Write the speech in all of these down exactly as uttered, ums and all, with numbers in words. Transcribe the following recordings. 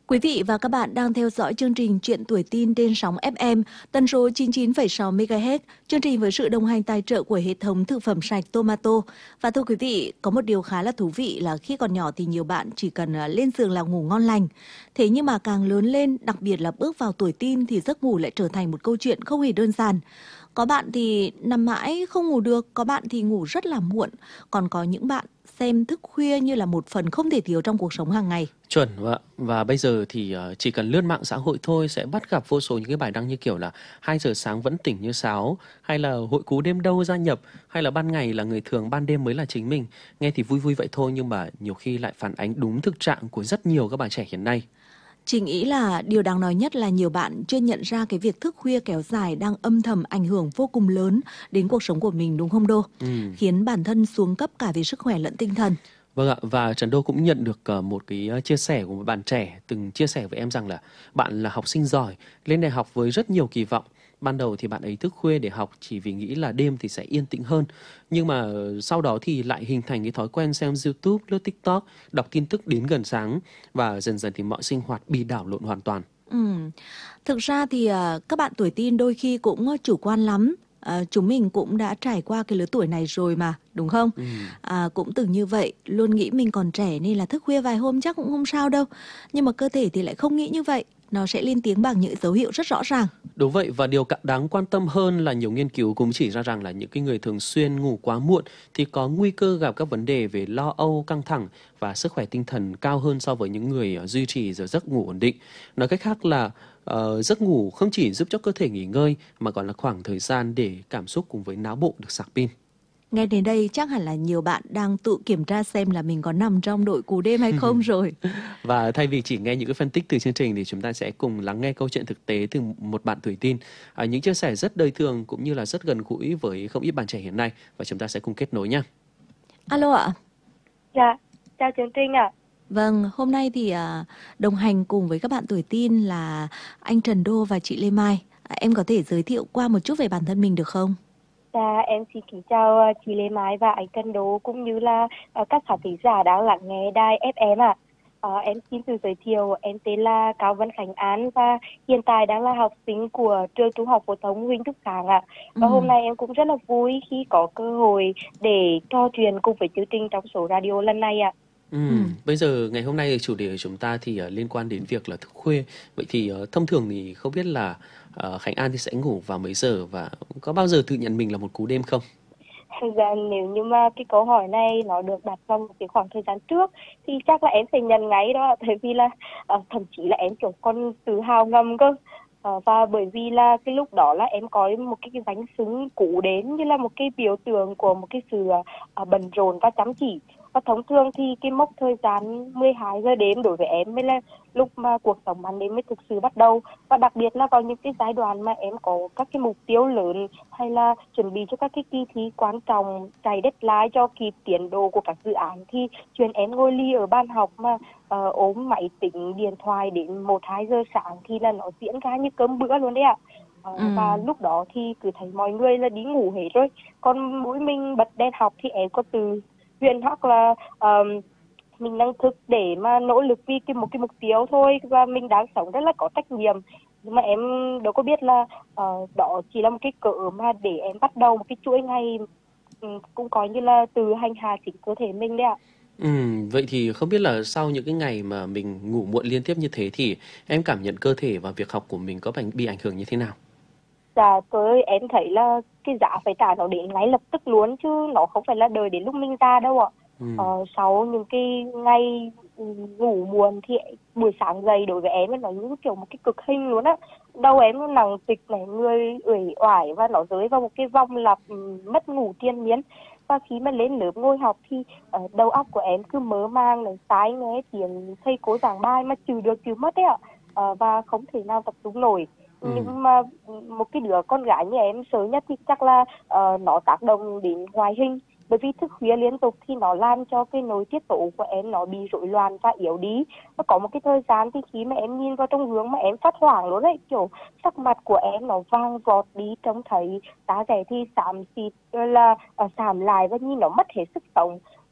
Quý vị và các bạn đang theo dõi chương trình Chuyện tuổi tin trên sóng ép em, tần số chín mươi chín phẩy sáu mê ga héc, chương trình với sự đồng hành tài trợ của hệ thống thực phẩm sạch Tomato. Và thưa quý vị, có một điều khá là thú vị là khi còn nhỏ thì nhiều bạn chỉ cần lên giường là ngủ ngon lành. Thế nhưng mà càng lớn lên, đặc biệt là bước vào tuổi teen thì giấc ngủ lại trở thành một câu chuyện không hề đơn giản. Có bạn thì nằm mãi không ngủ được, có bạn thì ngủ rất là muộn, còn có những bạn xem thức khuya như là một phần không thể thiếu trong cuộc sống hàng ngày. Chuẩn và, và bây giờ thì uh, chỉ cần lướt mạng xã hội thôi sẽ bắt gặp vô số những cái bài đăng như kiểu là hai giờ sáng vẫn tỉnh như sáo, hay là hội cú đêm đâu gia nhập, hay là ban ngày là người thường, ban đêm mới là chính mình. Nghe thì vui vui vậy thôi nhưng mà nhiều khi lại phản ánh đúng thực trạng của rất nhiều các bạn trẻ hiện nay. Chị nghĩ là điều đáng nói nhất là nhiều bạn chưa nhận ra cái việc thức khuya kéo dài đang âm thầm ảnh hưởng vô cùng lớn đến cuộc sống của mình, đúng không Đô? Ừ. Khiến bản thân xuống cấp cả về sức khỏe lẫn tinh thần. Vâng ạ, và Trần Đô cũng nhận được uh, một cái uh, chia sẻ của một bạn trẻ từng chia sẻ với em rằng là bạn là học sinh giỏi, lên đại học với rất nhiều kỳ vọng. Ban đầu thì bạn ấy thức khuya để học chỉ vì nghĩ là đêm thì sẽ yên tĩnh hơn. Nhưng mà sau đó thì lại hình thành cái thói quen xem YouTube, lướt TikTok, đọc tin tức đến gần sáng. Và dần dần thì mọi sinh hoạt bị đảo lộn hoàn toàn. Ừ. Thực ra thì uh, các bạn tuổi teen đôi khi cũng uh, chủ quan lắm. À, chúng mình cũng đã trải qua cái lứa tuổi này rồi mà, đúng không? Ừ. À, cũng từng như vậy, luôn nghĩ mình còn trẻ nên là thức khuya vài hôm chắc cũng không sao đâu. Nhưng mà cơ thể thì lại không nghĩ như vậy. Nó sẽ lên tiếng bằng những dấu hiệu rất rõ ràng. Đúng vậy, và điều đáng quan tâm hơn là nhiều nghiên cứu cũng chỉ ra rằng là những cái người thường xuyên ngủ quá muộn thì có nguy cơ gặp các vấn đề về lo âu, căng thẳng và sức khỏe tinh thần cao hơn so với những người duy trì giờ giấc ngủ ổn định. Nói cách khác là uh, giấc ngủ không chỉ giúp cho cơ thể nghỉ ngơi mà còn là khoảng thời gian để cảm xúc cùng với não bộ được sạc pin. Nghe đến đây chắc hẳn là nhiều bạn đang tự kiểm tra xem là mình có nằm trong đội cú đêm hay không rồi. Và thay vì chỉ nghe những cái phân tích từ chương trình thì chúng ta sẽ cùng lắng nghe câu chuyện thực tế từ một bạn tuổi teen. À, những chia sẻ rất đời thường cũng như là rất gần gũi với không ít bạn trẻ hiện nay, và chúng ta sẽ cùng kết nối nha. Alo ạ. Dạ, chào chương trình ạ. Vâng, hôm nay thì đồng hành cùng với các bạn tuổi teen là anh Trần Đô và chị Lê Mai. Em có thể giới thiệu qua một chút về bản thân mình được không? Dạ, em xin kính chào chị Lê Mai và anh Trần Đô cũng như là uh, các khán thính giả đang lắng nghe đài ép em ạ. À. Uh, em xin tự giới thiệu, em tên là Cao Văn Khánh An và hiện tại đang là học sinh của trường Trung học phổ thông Huỳnh Thúc Kháng ạ. Và ừ. hôm nay em cũng rất là vui khi có cơ hội để trò chuyện cùng với chương trình trong số radio lần này ạ. Ừ. Ừ. Bây giờ ngày hôm nay chủ đề của chúng ta thì uh, liên quan đến việc là thức khuya. Vậy thì uh, thông thường thì không biết là uh, Khánh An thì sẽ ngủ vào mấy giờ và có bao giờ tự nhận mình là một cú đêm không? Dạ, nếu như mà cái câu hỏi này nó được đặt vào một cái khoảng thời gian trước thì chắc là em sẽ nhận ngay đó, tại vì là uh, thậm chí là em kiểu còn tự hào ngầm cơ. Uh, và bởi vì là cái lúc đó là em có một cái, cái danh xứng cũ đến như là một cái biểu tượng của một cái sự uh, bận rộn và chăm chỉ. Và thông thường thì cái mốc thời gian mười hai giờ đêm đối với em mới là lúc mà cuộc sống ban đêm mới thực sự bắt đầu. Và đặc biệt là vào những cái giai đoạn mà em có các cái mục tiêu lớn hay là chuẩn bị cho các cái kỳ thi quan trọng, chạy deadline cho kịp tiến độ của các dự án, thì chuyện em ngồi ly ở ban học mà uh, ốm máy tính điện thoại đến một hai giờ sáng thì là nó diễn ra như cơm bữa luôn đấy ạ. Uh, ừ. Và lúc đó thì cứ thấy mọi người là đi ngủ hết rồi, còn mỗi mình bật đèn học thì em có từ huyền hoặc là um, mình đang thức để mà nỗ lực vì cái một cái mục tiêu thôi, và mình đang sống rất là có trách nhiệm. Nhưng mà em đâu có biết là uh, đó chỉ là một cái cớ mà để em bắt đầu một cái chuỗi ngày um, cũng coi như là từ hành hạ chính cơ thể mình đấy ạ. Ừ, vậy thì không biết là sau những cái ngày mà mình ngủ muộn liên tiếp như thế thì em cảm nhận cơ thể và việc học của mình có bị ảnh hưởng như thế nào? Dạ, tôi em thấy là cái giá phải trả nó đến ngay lập tức luôn, chứ nó không phải là đợi đến lúc mình ra đâu ạ. Ừ. Ờ, sau những cái ngày ngủ muộn thì buổi sáng dậy đối với em nó như kiểu một cái cực hình luôn á. Đầu em nó nặng trịch này, người uể oải và nó rơi vào một cái vòng lặp mất ngủ triền miên. Và khi mà lên lớp ngồi học thì uh, đầu óc của em cứ mơ màng này, tai nghe tiếng thầy cô giảng bài mà trừ được trừ mất đấy ạ. Uh, và không thể nào tập trung nổi. Ừ. Nhưng mà một cái đứa con gái như em sợ nhất thì chắc là uh, nó tác động đến ngoại hình. Bởi vì thức khuya liên tục thì nó làm cho cái nội tiết tố của em nó bị rối loạn và yếu đi. Và có một cái thời gian thì khi mà em nhìn vào trong gương mà em phát hoảng luôn đấy, kiểu sắc mặt của em nó vàng vọt đi, trông thấy da rẻ thì xám xịt là uh, xám lại và nhìn nó mất hết sức sống.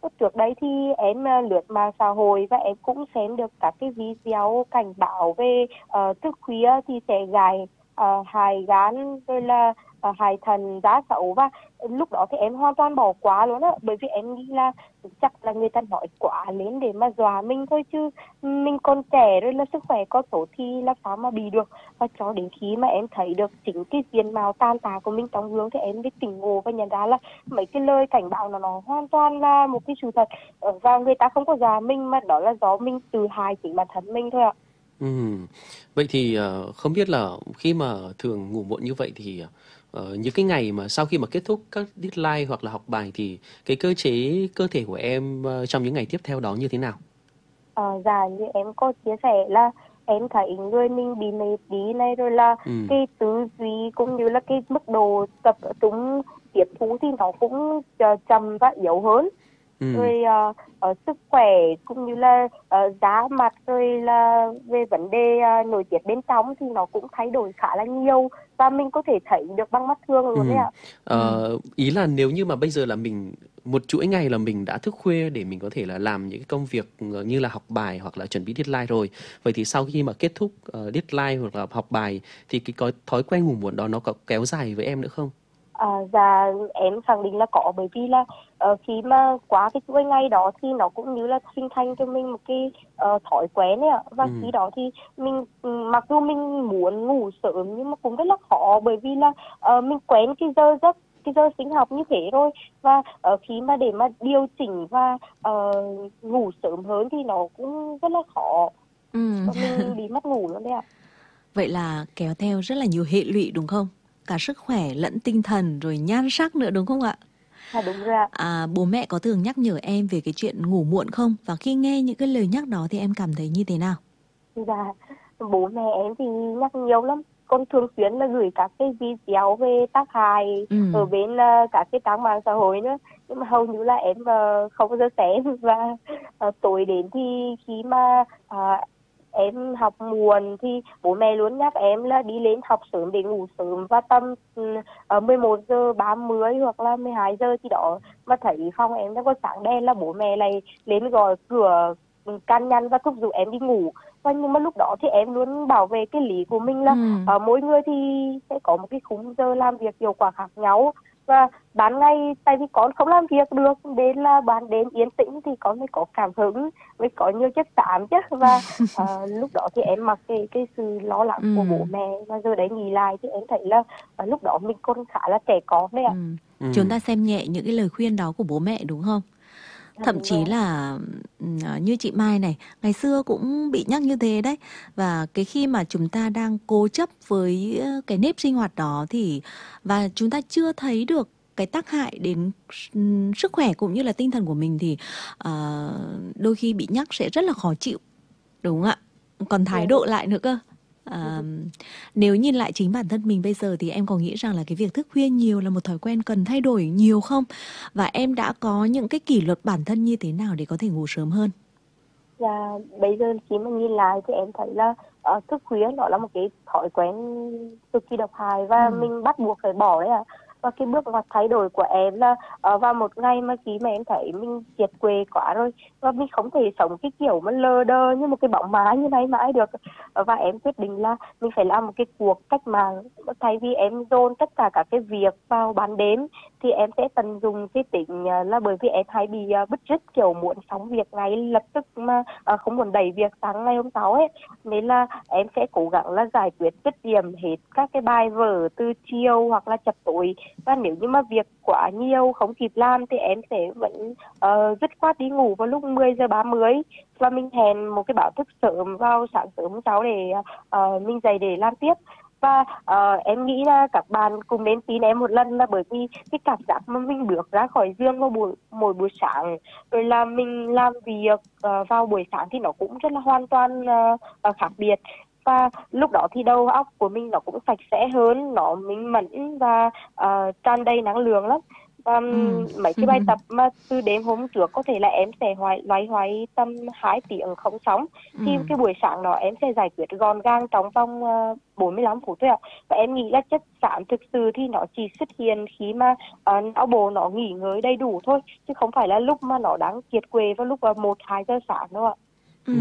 Trước đây thì em uh, lướt mạng xã hội và em cũng xem được các cái video cảnh báo về uh, thức khuya thì sẽ gài uh, hại gan rồi là uh, hại thận giá xấu, và lúc đó thì em hoàn toàn bỏ qua luôn á, bởi vì em nghĩ là chắc là người ta nói quá lên để mà dọa mình thôi, chứ mình còn trẻ rồi là sức khỏe có tốt thì làm sao mà bị được. Và cho đến khi mà em thấy được chính cái diện mạo tàn tạ của mình trong gương thì em mới tỉnh ngộ và nhận ra là mấy cái lời cảnh báo nó nó hoàn toàn là một cái sự thật, và người ta không có dọa mình mà đó là do mình tự hại chính bản thân mình thôi ạ. Ừ. Vậy thì ờ, không biết là khi mà thường ngủ muộn như vậy thì ờ, những cái ngày mà sau khi mà kết thúc các deadline hoặc là học bài thì cái cơ chế cơ thể của em ờ, trong những ngày tiếp theo đó như thế nào? Ờ, dạ như em có chia sẻ là em thấy người mình bị mệt đi này, rồi là Ừ. cái tư duy cũng như là cái mức độ tập trung tiếp thu thì nó cũng uh, chậm và yếu hơn. Ừ. Rồi uh, uh, sức khỏe cũng như là uh, da mặt, rồi là về vấn đề uh, nội tiết bên trong thì nó cũng thay đổi khá là nhiều, và mình có thể thấy được bằng mắt thường luôn đấy Ừ. ạ. Ờ, ý là nếu như mà bây giờ là mình một chuỗi ngày là mình đã thức khuya để mình có thể là làm những cái công việc ờ, như là học bài hoặc là chuẩn bị deadline rồi. Vậy thì sau khi mà kết thúc ờ, deadline hoặc là học bài thì cái có thói quen ngủ muộn đó nó có kéo dài với em nữa không? À, dạ em khẳng định là có, bởi vì là uh, khi mà qua cái chuỗi ngày đó thì nó cũng như là hình thành cho mình một cái uh, thói quen ấy ạ, và Ừ. khi đó thì mình ừ, mặc dù mình muốn ngủ sớm nhưng mà cũng rất là khó, bởi vì là uh, mình quen cái giờ giấc cái giờ sinh học như thế rồi, và uh, khi mà để mà điều chỉnh và uh, ngủ sớm hơn thì nó cũng rất là khó, Ừ. và mình bị mất ngủ luôn đấy ạ. Vậy là kéo theo rất là nhiều hệ lụy đúng không? Cả sức khỏe lẫn tinh thần rồi nhan sắc nữa đúng không ạ? À, đúng rồi ạ. À, bố mẹ có thường nhắc nhở em về cái chuyện ngủ muộn không? Và khi nghe những cái lời nhắc đó thì em cảm thấy như thế nào? Dạ, bố mẹ em thì nhắc nhiều lắm. Con thường xuyên là gửi các cái video về tác hại Ừ. ở bên uh, các cái trang mạng xã hội nữa. Nhưng mà hầu như là em uh, không bao giờ xem. Và uh, tối đến thì khi mà uh, em học muộn thì bố mẹ luôn nhắc em là đi lên học sớm để ngủ sớm, và tầm uh, mười một giờ ba mươi hoặc là mười hai giờ thì đó mà thấy phòng em đang có sáng đèn là bố mẹ lại lên gọi cửa can nhăn và thúc giục em đi ngủ. Và nhưng mà lúc đó thì em luôn bảo vệ cái lý của mình là Ừ. uh, mỗi người thì sẽ có một cái khung giờ làm việc hiệu quả khác nhau, và ban ngày tại vì con không làm việc được đến là ban đêm yên tĩnh thì con mới có cảm hứng, mới có nhiều chất xám chứ. Và uh, lúc đó thì em mặc cái cái sự lo lắng Ừ. của bố mẹ, và giờ đấy nghĩ lại thì em thấy là uh, lúc đó mình còn khá là trẻ con đấy ạ. Ừ. Ừ. Chúng ta xem nhẹ những cái lời khuyên đó của bố mẹ đúng không? Thậm chí là như chị Mai này, ngày xưa cũng bị nhắc như thế đấy. Và cái khi mà chúng ta đang cố chấp với cái nếp sinh hoạt đó thì và chúng ta chưa thấy được cái tác hại đến sức khỏe cũng như là tinh thần của mình thì uh, đôi khi bị nhắc sẽ rất là khó chịu, đúng không ạ? Còn thái độ lại nữa cơ. À, nếu nhìn lại chính bản thân mình bây giờ thì em có nghĩ rằng là cái việc thức khuya nhiều là một thói quen cần thay đổi nhiều không? Và em đã có những cái kỷ luật bản thân như thế nào để có thể ngủ sớm hơn? Dạ, bây giờ khi mà nhìn lại thì em thấy là uh, thức khuya đó là một cái thói quen cực kỳ độc hại, và Ừ. mình bắt buộc phải bỏ đấy ạ. Và cái bước ngoặt thay đổi của em là uh, vào một ngày mà khi mà em thấy mình kiệt quệ quá rồi, và mình không thể sống cái kiểu mà lờ đơ như một cái bóng má như này mãi được, uh, và em quyết định là mình phải làm một cái cuộc cách mạng. Thay vì em dồn tất cả các cái việc vào ban đêm thì em sẽ tận dụng cái tính uh, là bởi vì em hay bị uh, bứt rứt, kiểu muốn xong việc ngay lập tức mà uh, không muốn đẩy việc sang ngày hôm sau ấy, nên là em sẽ cố gắng là giải quyết dứt điểm hết các cái bài vở từ chiều hoặc là chập tối. Và nếu như mà việc quá nhiều không kịp làm thì em sẽ vẫn uh, dứt khoát đi ngủ vào lúc mười giờ ba mươi, và mình hẹn một cái báo thức sớm vào sáng sớm hôm sau để uh, mình dậy để làm tiếp. Và uh, em nghĩ là các bạn cùng đến tin em một lần, là bởi vì cái cảm giác mà mình bước ra khỏi giường vào buổi mỗi buổi sáng, rồi là mình làm việc uh, vào buổi sáng thì nó cũng rất là hoàn toàn uh, uh, khác biệt. Và lúc đó thì đầu óc của mình nó cũng sạch sẽ hơn, nó minh mẫn và uh, tràn đầy năng lượng lắm. Và Ừ. mấy cái bài tập mà từ đêm hôm trước có thể là em sẽ hoài, loay hoay tầm hai tiếng không xong. Ừ. Thì cái buổi sáng đó em sẽ giải quyết gọn gàng trong vòng uh, bốn mươi lăm phút thôi ạ. Và em nghĩ là chất xám thực sự thì nó chỉ xuất hiện khi mà uh, não bộ nó nghỉ ngơi đầy đủ thôi. Chứ không phải là lúc mà nó đang kiệt quệ vào lúc uh, một hai giờ sáng đâu ạ. Ừ.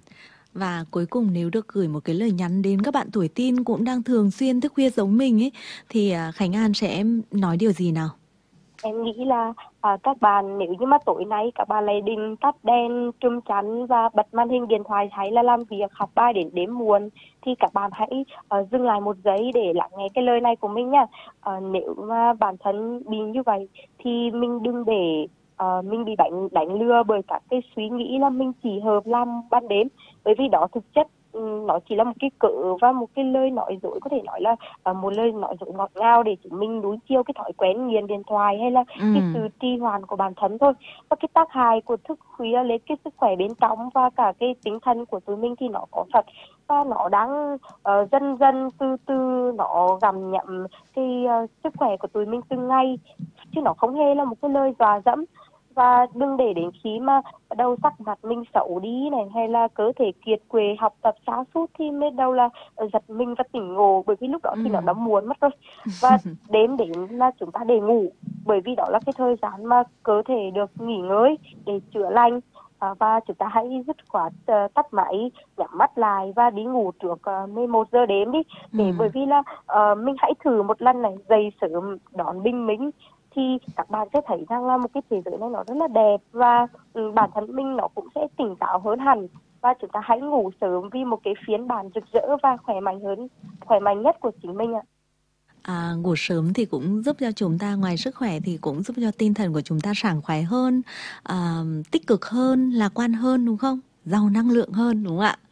Và cuối cùng nếu được gửi một cái lời nhắn đến các bạn tuổi teen cũng đang thường xuyên thức khuya giống mình ấy, thì à, Khánh An sẽ nói điều gì nào? Em nghĩ là à, các bạn nếu như mà tối nay các bạn lại định tắt đèn, trùm chắn và bật màn hình điện thoại hay là làm việc học bài đến đêm muộn thì các bạn hãy uh, dừng lại một giây để lắng nghe cái lời này của mình nha. Uh, nếu mà bản thân bị như vậy thì mình đừng để uh, mình bị đánh đánh lừa bởi các cái suy nghĩ là mình chỉ hợp làm ban đêm, bởi vì đó thực chất nó chỉ là một cái cớ và một cái lời nói dối, có thể nói là uh, một lời nói dối ngọt ngào để chúng mình nuối chiêu cái thói quen nghiện điện thoại hay là Ừ. cái sự trì hoãn của bản thân thôi. Và cái tác hại của thức khuya lên cái sức khỏe bên trong và cả cái tinh thần của tụi mình thì nó có thật, và nó đang uh, dần dần từ từ nó gặm nhậm cái uh, sức khỏe của tụi mình từng ngày, chứ nó không hề là một cái lời dọa dẫm. Và đừng để đến khi mà bắt đầu sắc mặt mình xấu đi này hay là cơ thể kiệt quệ, học tập sa sút thì mới đầu là giật mình và tỉnh ngộ, bởi vì lúc đó thì Ừ. nó đã muộn mất rồi. Và đêm đến là chúng ta để ngủ, bởi vì đó là cái thời gian mà cơ thể được nghỉ ngơi để chữa lành. À, và chúng ta hãy dứt khoát uh, tắt máy, nhắm mắt lại và đi ngủ trước uh, mười một giờ đêm đi. Để Ừ. bởi vì là uh, mình hãy thử một lần này, dậy sớm đón bình minh thì các bạn sẽ thấy rằng là một cái thế giới này nó rất là đẹp, và um, bản thân mình nó cũng sẽ tỉnh táo hơn hẳn. Và chúng ta hãy ngủ sớm vì một cái phiên bản rực rỡ và khỏe mạnh hơn, khỏe mạnh nhất của chính mình ạ. À, ngủ sớm thì cũng giúp cho chúng ta, ngoài sức khỏe thì cũng giúp cho tinh thần của chúng ta sảng khoái hơn, à, tích cực hơn, lạc quan hơn, đúng không? Giàu năng lượng hơn, đúng không ạ?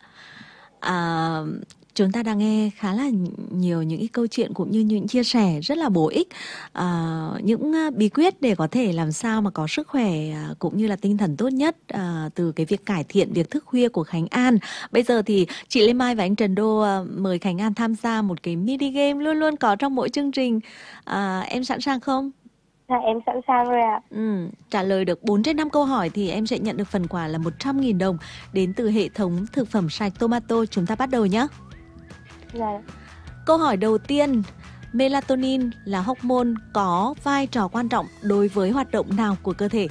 À, chúng ta đang nghe khá là nhiều những cái câu chuyện cũng như những chia sẻ rất là bổ ích, à, những bí quyết để có thể làm sao mà có sức khỏe cũng như là tinh thần tốt nhất à, từ cái việc cải thiện việc thức khuya của Khánh An. Bây giờ thì chị Lê Mai và anh Trần Đô à, mời Khánh An tham gia một cái mini game luôn luôn có trong mỗi chương trình. À, em sẵn sàng không? Dạ, em sẵn sàng rồi ạ. Ừ, trả lời được bốn trên năm câu hỏi thì em sẽ nhận được phần quà là một trăm nghìn đồng đến từ hệ thống thực phẩm sạch Tomato. Chúng ta bắt đầu nhé. Dạ. Câu hỏi đầu tiên, melatonin là hormone có vai trò quan trọng đối với hoạt động nào của cơ thể?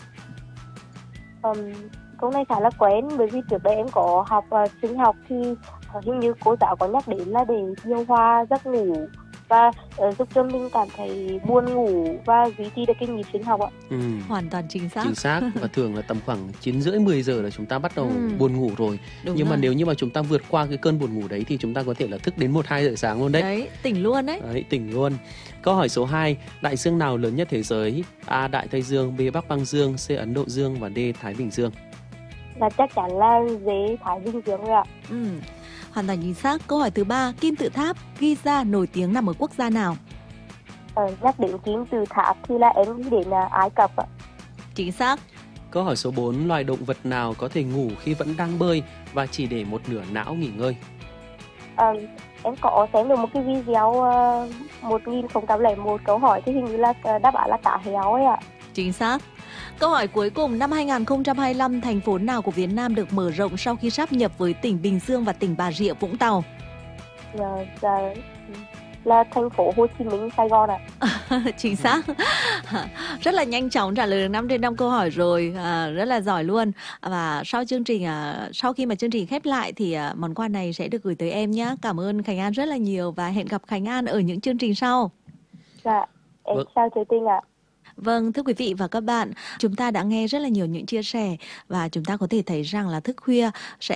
Um, câu này khá là quen, bởi vì trước đây em có học uh, sinh học thì uh, hình như cô giáo có nhắc đến là để điều hòa giấc ngủ và uh, giúp cho mình cảm thấy buồn ngủ và duy trì được cái nhịp sinh học ạ. Ừ. Hoàn toàn chính xác. Chính xác. Và thường là tầm khoảng chín rưỡi mười giờ là chúng ta bắt đầu Ừ. buồn ngủ rồi. Đúng Nhưng rồi. mà nếu như mà chúng ta vượt qua cái cơn buồn ngủ đấy thì chúng ta có thể là thức đến một hai giờ sáng luôn đấy. Đấy, tỉnh luôn đấy. Đấy, tỉnh luôn. Câu hỏi số hai, đại dương nào lớn nhất thế giới? A. Đại Tây Dương, B. Bắc Băng Dương, C. Ấn Độ Dương và D. Thái Bình Dương. Là chắc chắn là dễ Thái Bình Dương rồi ạ. Ừ. Hoàn toàn chính xác. Câu hỏi thứ ba, kim tự tháp Giza nổi tiếng nằm ở quốc gia nào? Ờ, nhắc đến kim tự tháp thì là em nghĩ đến uh, Ai Cập ạ. Chính xác. Câu hỏi số bốn, loài động vật nào có thể ngủ khi vẫn đang bơi và chỉ để một nửa não nghỉ ngơi? Ờ, em có xem được một cái video uh, một nghìn không trăm lẻ một câu hỏi thì hình như là uh, đáp án là cá heo ấy ạ. Chính xác. Câu hỏi cuối cùng, năm hai nghìn không trăm hai mươi lăm, thành phố nào của Việt Nam được mở rộng sau khi sáp nhập với tỉnh Bình Dương và tỉnh Bà Rịa Vũng Tàu? Là, là, là thành phố Hồ Chí Minh, Sài Gòn ạ. Chính xác. Rất là nhanh chóng trả lời được năm trên năm câu hỏi rồi, à, rất là giỏi luôn. Và sau chương trình, à, sau khi mà chương trình khép lại thì à, món quà này sẽ được gửi tới em nhé. Cảm ơn Khánh An rất là nhiều và hẹn gặp Khánh An ở những chương trình sau. Dạ, em Vâng. chào Thủy Tinh ạ. Vâng, thưa quý vị và các bạn, chúng ta đã nghe rất là nhiều những chia sẻ và chúng ta có thể thấy rằng là thức khuya sẽ